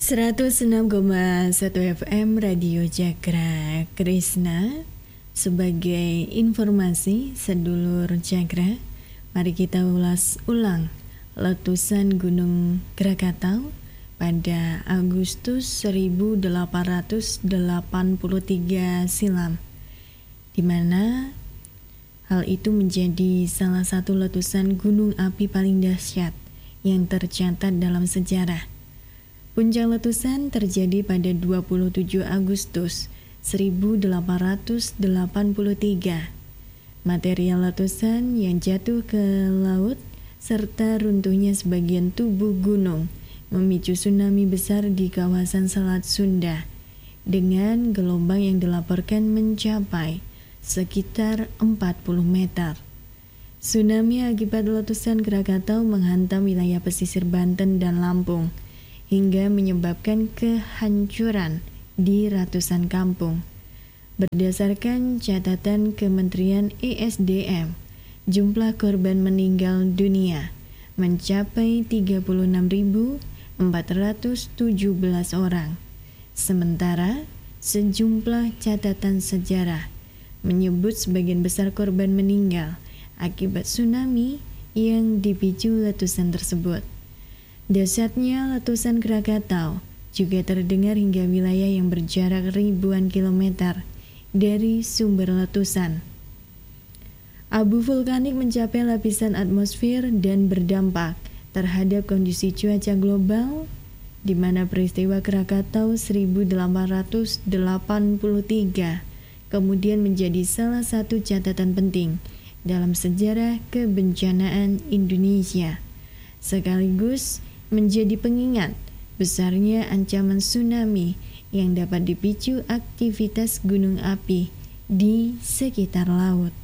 106,1 FM Radio Cakra Krishna. Sebagai informasi sedulur Cakra, mari kita ulas ulang letusan Gunung Krakatau pada Agustus 1883 silam, di mana hal itu menjadi salah satu letusan gunung api paling dahsyat yang tercatat dalam sejarah. Puncak letusan terjadi pada 27 Agustus 1883. Material letusan yang jatuh ke laut serta runtuhnya sebagian tubuh gunung memicu tsunami besar di kawasan Selat Sunda dengan gelombang yang dilaporkan mencapai sekitar 40 meter. Tsunami akibat letusan Krakatau menghantam wilayah pesisir Banten dan Lampung hingga menyebabkan kehancuran di ratusan kampung. Berdasarkan catatan Kementerian ESDM, jumlah korban meninggal dunia mencapai 36.417 orang. Sementara sejumlah catatan sejarah menyebut sebagian besar korban meninggal akibat tsunami yang dipicu letusan tersebut. Dahsyatnya letusan Krakatau juga terdengar hingga wilayah yang berjarak ribuan kilometer dari sumber letusan. Abu vulkanik mencapai lapisan atmosfer dan berdampak terhadap kondisi cuaca global, di mana peristiwa Krakatau 1883 kemudian menjadi salah satu catatan penting dalam sejarah kebencanaan Indonesia, sekaligus menjadi pengingat besarnya ancaman tsunami yang dapat dipicu aktivitas gunung api di sekitar laut.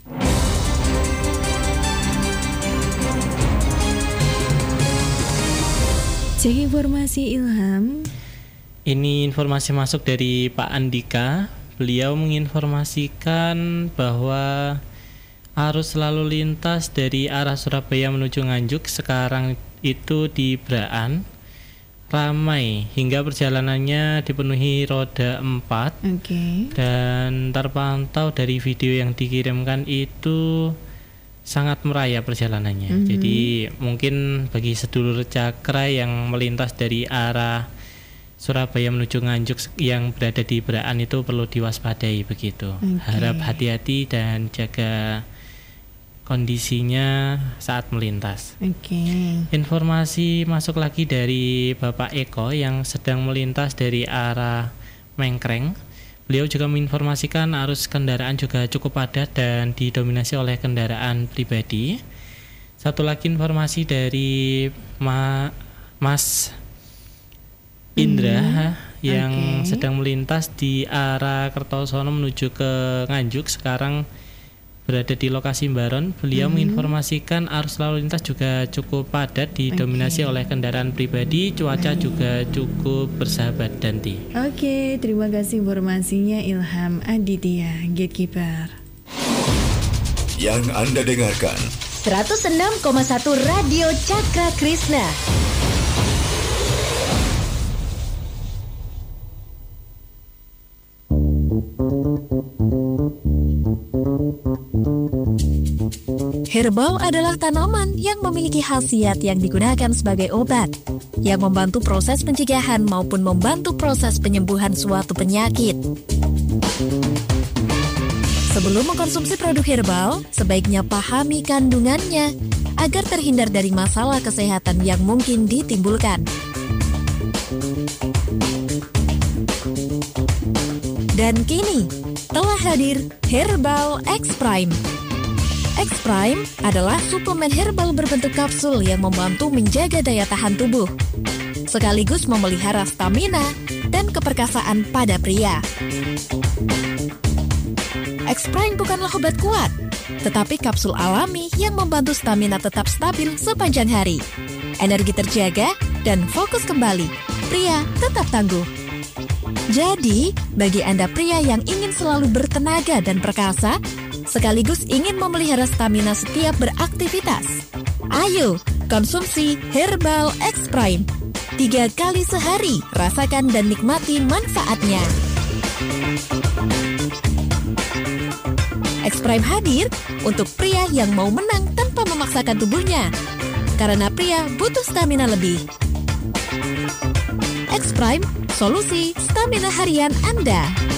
Cek informasi Ilham. Ini informasi masuk dari Pak Andika. Beliau menginformasikan bahwa arus lalu lintas dari arah Surabaya menuju Nganjuk sekarang itu di Braan ramai hingga perjalanannya dipenuhi roda 4. Dan terpantau dari video yang dikirimkan itu sangat merayap perjalanannya. Jadi mungkin bagi sedulur Cakra yang melintas dari arah Surabaya menuju Nganjuk yang berada di Braan itu perlu diwaspadai begitu. Harap hati-hati dan jaga kondisinya saat melintas. Informasi masuk lagi dari Bapak Eko yang sedang melintas dari arah Mengkreng. Beliau juga menginformasikan arus kendaraan juga cukup padat dan didominasi oleh kendaraan pribadi. Satu lagi informasi dari Mas Indra yang sedang melintas di arah Kertosono menuju ke Nganjuk, sekarang berada di lokasi Baron. Beliau menginformasikan arus lalu lintas juga cukup padat didominasi oleh kendaraan pribadi. Cuaca juga cukup bersahabat Danti. Terima kasih informasinya Ilham Aditya, Gatekeeper. Yang Anda dengarkan 106,1 Radio Cakra Krishna. Herbal adalah tanaman yang memiliki khasiat yang digunakan sebagai obat, yang membantu proses pencegahan maupun membantu proses penyembuhan suatu penyakit. Sebelum mengkonsumsi produk herbal, sebaiknya pahami kandungannya agar terhindar dari masalah kesehatan yang mungkin ditimbulkan. Dan kini, telah hadir Herbal X Prime. X Prime adalah suplemen herbal berbentuk kapsul yang membantu menjaga daya tahan tubuh, sekaligus memelihara stamina dan keperkasaan pada pria. X Prime bukanlah obat kuat, tetapi kapsul alami yang membantu stamina tetap stabil sepanjang hari. Energi terjaga dan fokus kembali, pria tetap tangguh. Jadi, bagi Anda pria yang ingin selalu bertenaga dan perkasa, sekaligus ingin memelihara stamina setiap beraktivitas, ayo konsumsi Herbal X Prime. 3 kali sehari. Rasakan dan nikmati manfaatnya. X-Prime hadir untuk pria yang mau menang tanpa memaksakan tubuhnya. Karena pria butuh stamina lebih. X-Prime, solusi stamina harian Anda.